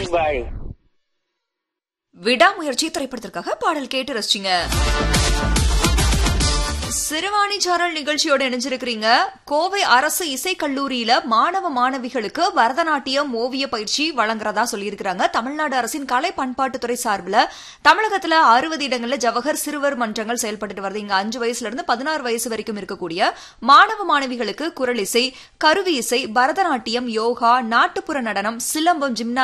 பாய். விடாமுயற்சி திரைப்படத்திற்காக பாடல் கேட்டு ரசிச்சிங்க. சிறுவாணி சாரல் நிகழ்ச்சியோட இணைஞ்சிருக்கிறீங்க. கோவை அரசு இசைக்கல்லூரியில மாணவ மாணவிகளுக்கு பரதநாட்டியம் ஓவிய பயிற்சி வழங்குறதா சொல்லியிருக்கிறாங்க. தமிழ்நாடு அரசின் கலை பண்பாட்டுத்துறை சார்பில் தமிழகத்துல 60 இடங்கள்ல ஜவஹர் சிறுவர் மன்றங்கள் செயல்பட்டு வருது. இங்க 5 வயசுல இருந்து 16 வயசு வரைக்கும் இருக்கக்கூடிய மாணவ மாணவிகளுக்கு குரல் இசை, கருவி இசை, பரதநாட்டியம், யோகா, நாட்டுப்புற நடனம், சிலம்பம், ஜிம்னா